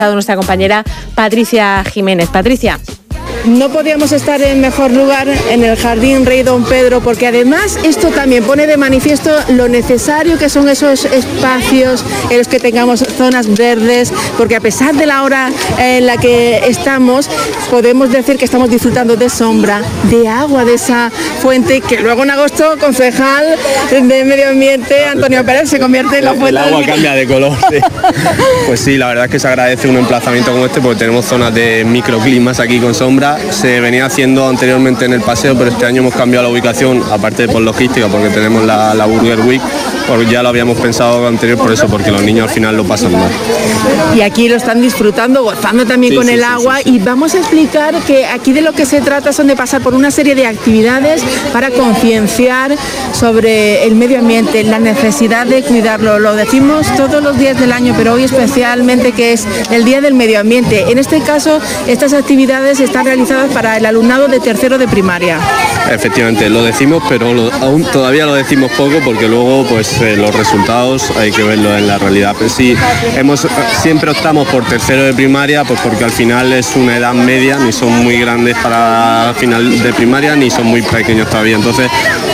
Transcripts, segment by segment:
nuestra compañera Patricia Jiménez. Patricia. No podíamos estar en mejor lugar en el Jardín Rey Don Pedro, porque además esto también pone de manifiesto lo necesario que son esos espacios en los que tengamos zonas verdes, porque a pesar de la hora en la que estamos, podemos decir que estamos disfrutando de sombra, de agua, de esa fuente que luego en agosto, concejal de Medio Ambiente, Antonio Pérez, se convierte en la fuente. El agua cambia de color. Sí. Pues sí, la verdad es que se agradece un emplazamiento como este, porque tenemos zonas de microclimas aquí con sombra. Se venía haciendo anteriormente en el paseo, pero este año hemos cambiado la ubicación, aparte por logística, porque tenemos la Burger Week, porque ya lo habíamos pensado anterior por eso, porque los niños al final lo pasan mal. Y aquí lo están disfrutando, gozando también con el agua. Y vamos a explicar que aquí de lo que se trata son de pasar por una serie de actividades para concienciar sobre el medio ambiente, la necesidad de cuidarlo. Lo decimos todos los días del año, pero hoy especialmente, que es el Día del Medio Ambiente. En este caso, estas actividades están realizadas para el alumnado de tercero de primaria. Efectivamente, lo decimos, pero aún todavía lo decimos poco, porque luego pues los resultados hay que verlo en la realidad. Pero sí, siempre optamos por tercero de primaria, pues porque al final es una edad media, ni son muy grandes para final de primaria, ni son muy pequeños todavía. Entonces,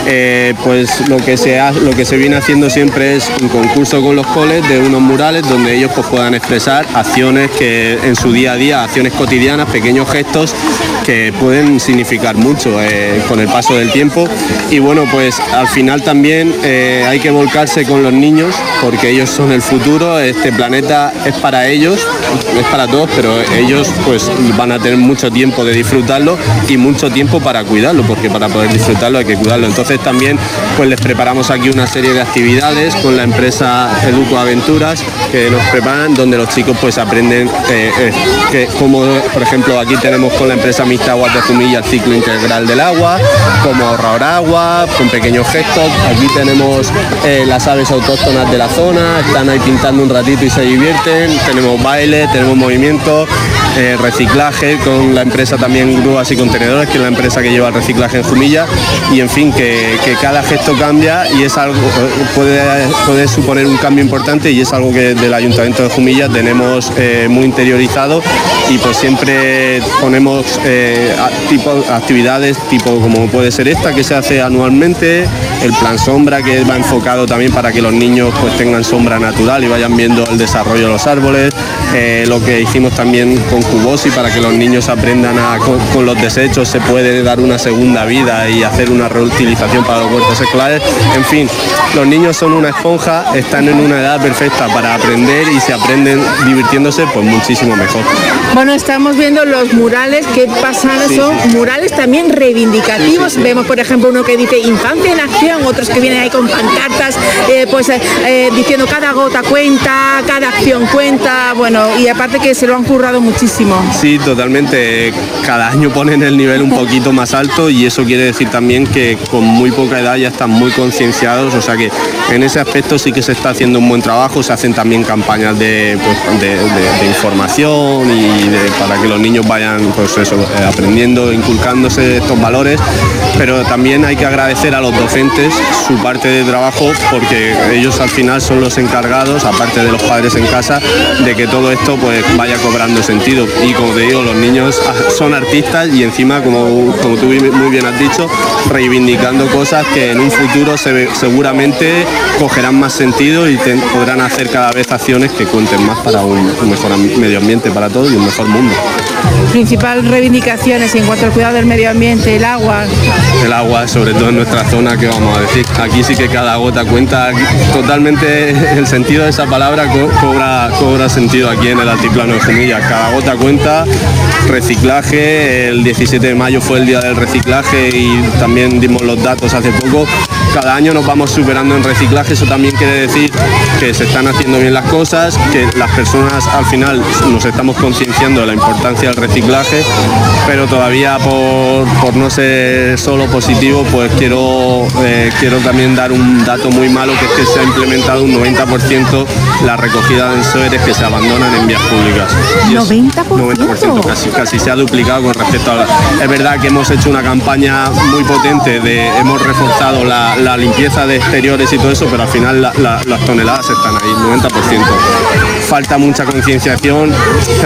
pues lo que se viene haciendo siempre es un concurso con los coles de unos murales donde ellos pues puedan expresar acciones que en su día a día, acciones cotidianas, pequeños gestos que pueden significar mucho con el paso del tiempo. Y bueno, pues al final también hay que volcarse con los niños, porque ellos son el futuro. Este planeta es para ellos, es para todos, pero ellos pues van a tener mucho tiempo de disfrutarlo y mucho tiempo para cuidarlo, porque para poder disfrutarlo hay que cuidarlo. Entonces también pues les preparamos aquí una serie de actividades con la empresa Educo Aventuras, que nos preparan, donde los chicos pues aprenden como por ejemplo aquí tenemos con la empresa mixta Aguas de Jumilla el ciclo integral del agua, cómo ahorrar agua con pequeños gestos. Aquí tenemos las aves autóctonas de la zona, están ahí pintando un ratito y se divierten. Tenemos baile, tenemos movimiento, reciclaje con la empresa también Grúas y Contenedores, que es la empresa que lleva el reciclaje en Jumilla. Y en fin, que cada gesto cambia y es algo puede suponer un cambio importante, y es algo que del Ayuntamiento de Jumilla tenemos muy interiorizado, y pues siempre ponemos actividades tipo como puede ser esta, que se hace anualmente, el plan sombra, que va enfocado también para que los niños pues tengan sombra natural y vayan viendo el desarrollo de los árboles, lo que hicimos también con Cubosi, para que los niños aprendan con los desechos se puede dar una segunda vida y hacer una reutilización para los huertos escolares. En fin, los niños son una esponja, están en una edad perfecta para aprender, y si aprenden divirtiéndose, pues muchísimo mejor. Bueno, estamos viendo los murales que pasan, son murales también reivindicativos. Vemos, por ejemplo, uno que dice Infancia en Acción, otros que vienen ahí con pancartas diciendo cada gota cuenta, cada acción cuenta. Bueno, y aparte que se lo han currado muchísimo. Sí, totalmente. Cada año ponen el nivel un poquito más alto, y eso quiere decir también que con muy poca edad ya están muy concienciados. O sea que en ese aspecto sí que se está haciendo un buen trabajo. Se hacen también campañas de información para que los niños vayan aprendiendo, inculcándose estos valores. Pero también hay que agradecer a los docentes su parte de trabajo, porque ellos al final son los encargados, aparte de los padres en casa, de que todo esto pues vaya cobrando sentido. Y como te digo, los niños son artistas, y encima, como tú muy bien has dicho, reivindicando cosas que en un futuro seguramente cogerán más sentido y podrán hacer cada vez acciones que cuenten más para un mejor medio ambiente para todos y un mejor mundo. Principal reivindicaciones en cuanto al cuidado del medio ambiente, el agua. El agua, sobre todo en nuestra zona, que vamos a decir, aquí sí que cada gota cuenta. Totalmente el sentido de esa palabra cobra sentido aquí en el altiplano de Jumilla. Cada gota cuenta. Reciclaje, el 17 de mayo fue el día del reciclaje y también dimos los datos hace poco. Cada año nos vamos superando en reciclaje. Eso también quiere decir que se están haciendo bien las cosas, que las personas al final nos estamos concienciando de la importancia del reciclaje, pero todavía por no ser solo positivo, pues quiero también dar un dato muy malo, que es que se ha implementado un 90% la recogida de enseres que se abandonan en vías públicas. 90%, casi se ha duplicado con respecto a es verdad que hemos hecho una campaña muy potente, hemos reforzado la limpieza de exteriores y todo eso, pero al final las toneladas están ahí, 90%. Falta mucha concienciación.